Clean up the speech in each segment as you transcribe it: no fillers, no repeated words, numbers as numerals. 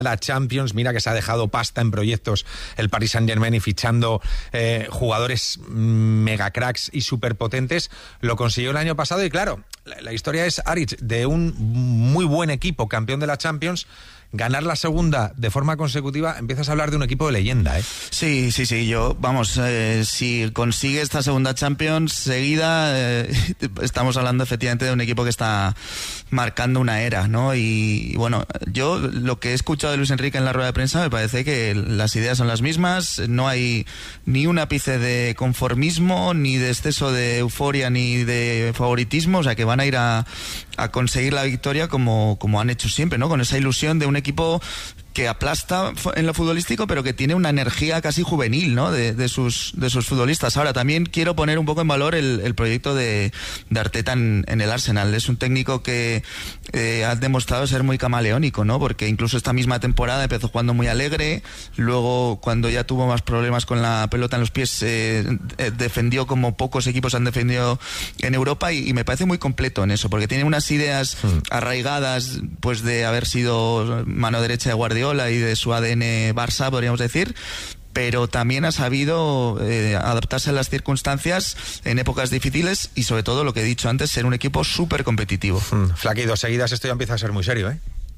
la Champions. Mira que se ha dejado pasta en proyectos el Paris Saint-Germain y fichando jugadores mega cracks y superpotentes. Lo consiguió el año pasado y claro, la historia es, Aritz, de un muy buen equipo, campeón de la Champions, ganar la segunda de forma consecutiva, empiezas a hablar de un equipo de leyenda, ¿eh? Sí, si consigue esta segunda Champions seguida, estamos hablando efectivamente de un equipo que está marcando una era, ¿no? Y bueno, yo lo que he escuchado de Luis Enrique en la rueda de prensa me parece que las ideas son las mismas, no hay ni un ápice de conformismo, ni de exceso de euforia, ni de favoritismo, o sea que van a ir a conseguir la victoria como han hecho siempre, ¿no? Con esa ilusión de un equipo que aplasta en lo futbolístico, pero que tiene una energía casi juvenil, ¿no? de sus futbolistas. Ahora, también quiero poner un poco en valor el proyecto de Arteta en el Arsenal. Es un técnico que ha demostrado ser muy camaleónico, ¿no? Porque incluso esta misma temporada empezó jugando muy alegre, luego cuando ya tuvo más problemas con la pelota en los pies, defendió como pocos equipos han defendido en Europa y me parece muy completo en eso, porque tiene unas ideas arraigadas, pues de haber sido mano derecha de Guardiola y de su ADN Barça, podríamos decir, pero también ha sabido adaptarse a las circunstancias en épocas difíciles y sobre todo, lo que he dicho antes, ser un equipo súper competitivo. Flaqui, 2 seguidas, esto ya empieza a ser muy serio, ¿eh?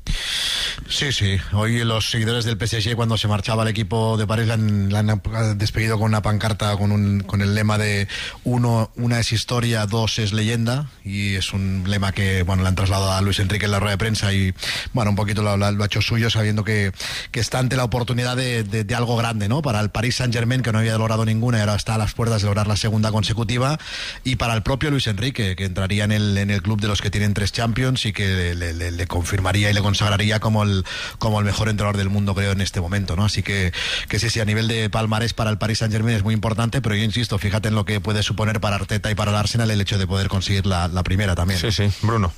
Sí. Hoy los seguidores del PSG, cuando se marchaba el equipo de París, la han despedido con una pancarta con el lema de una es historia, 2 es leyenda, y es un lema que, bueno, le han trasladado a Luis Enrique en la rueda de prensa y, bueno, un poquito lo ha hecho suyo, sabiendo que está ante la oportunidad de algo grande, ¿no? Para el Paris Saint-Germain, que no había logrado ninguna y ahora está a las puertas de lograr la segunda consecutiva, y para el propio Luis Enrique, que entraría en el club de los que tienen 3 Champions y que le confirmaría y le consagraría como el mejor entrenador del mundo, creo, en este momento, ¿no? Así que sí, a nivel de palmarés para el Paris Saint-Germain es muy importante, pero yo insisto, fíjate en lo que puede suponer para Arteta y para el Arsenal el hecho de poder conseguir la primera también. Sí, Bruno.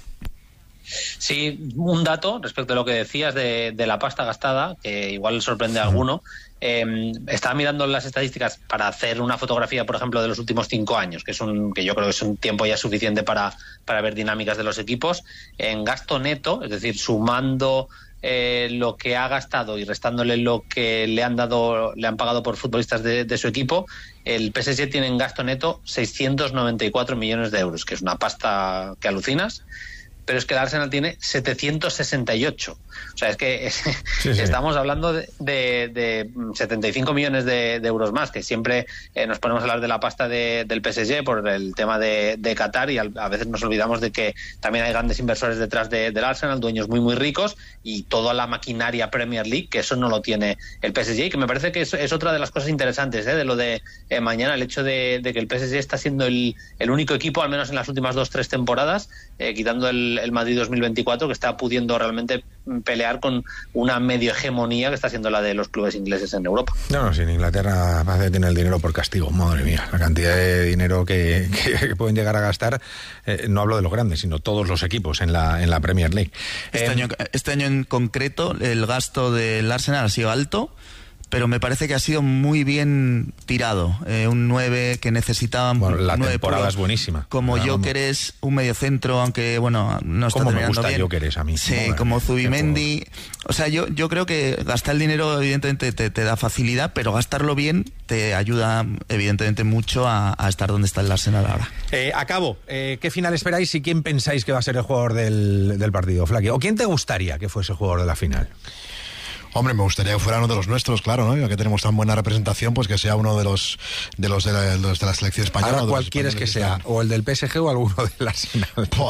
Sí, un dato respecto a lo que decías de la pasta gastada, que igual sorprende a alguno. Estaba mirando las estadísticas para hacer una fotografía, por ejemplo, de los últimos 5 años, que yo creo que es un tiempo ya suficiente para ver dinámicas de los equipos. En gasto neto, es decir, sumando lo que ha gastado y restándole lo que le han pagado por futbolistas de su equipo, el PSG tiene en gasto neto 694 millones de euros, que es una pasta que alucinas. Pero es que el Arsenal tiene 768. O sea, es que estamos hablando de 75 millones de euros más, que siempre nos ponemos a hablar de la pasta del PSG por el tema de Qatar, y a veces nos olvidamos de que también hay grandes inversores detrás del Arsenal, dueños muy, muy ricos, y toda la maquinaria Premier League, que eso no lo tiene el PSG, y que me parece que es otra de las cosas interesantes de lo de mañana, el hecho de que el PSG está siendo el único equipo, al menos en las últimas 2-3 temporadas, quitando el Madrid 2024, que está pudiendo realmente pelear con una medio hegemonía que está siendo la de los clubes ingleses en Europa. No, si en Inglaterra parece que tiene el dinero por castigo, madre mía, la cantidad de dinero que pueden llegar a gastar, no hablo de los grandes, sino todos los equipos en la Premier League. Este año en concreto el gasto del Arsenal ha sido alto, pero me parece que ha sido muy bien tirado. Un 9 que necesitaban. Bueno, la 9 temporada es buenísima. Como Gyökeres, un mediocentro, aunque bueno, no está terminando bien. ¿Cómo me gusta Gyökeres a mí? Sí, como Zubimendi. O sea, yo creo que gastar el dinero evidentemente te da facilidad, pero gastarlo bien te ayuda evidentemente mucho a estar donde está el Arsenal ahora. Acabo. ¿Qué final esperáis y quién pensáis que va a ser el jugador del partido, Flaqui? ¿O quién te gustaría que fuese el jugador de la final? Hombre, me gustaría que fuera uno de los nuestros, claro, ¿no? Ya que tenemos tan buena representación, pues que sea uno de los de la selección española. Ahora, ¿cuál quieres que sea? ¿O el del PSG o alguno del Arsenal?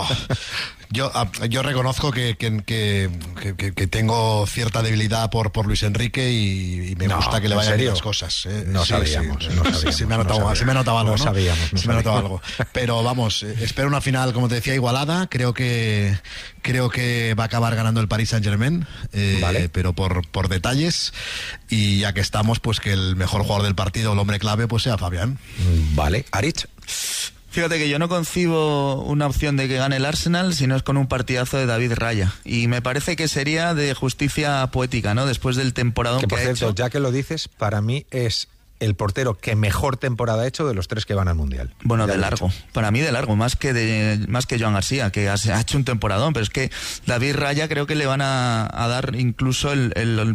Yo reconozco que tengo cierta debilidad por Luis Enrique y me gusta que le vayan bien las cosas. No sabíamos. Se me ha notado algo, ¿no? Se me ha notado algo. Pero vamos, espero una final, como te decía, igualada. Creo que va a acabar ganando el Paris Saint-Germain, vale, pero por detalles. Y ya que estamos, pues que el mejor jugador del partido, el hombre clave, pues sea Fabián. Vale. Aritz. Fíjate que yo no concibo una opción de que gane el Arsenal si no es con un partidazo de David Raya. Y me parece que sería de justicia poética, ¿no? Después del temporadón que por ha cierto, hecho. ya que lo dices, para mí es el portero que mejor temporada ha hecho de los 3 que van al Mundial. Bueno, de largo. Para mí de largo, más que Joan García, que ha hecho un temporadón, pero es que David Raya creo que le van a dar incluso el